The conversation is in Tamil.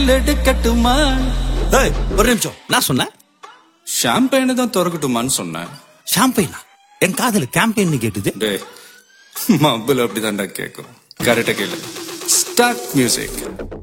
எடுக்கட்டுமா? ஏய், ஒரு நிமிஷம். நான் சொன்னேன் ஷாம்பெயினை தான் திறக்கட்டுமான்னு சொன்னேன். ஷாம்பெயினா? என் காதல கேம்பெயின் கேட்டுது. டே, மబ్బுல அப்படிதான்டா கேட்கும். கரெக்டா கேளு. Start music.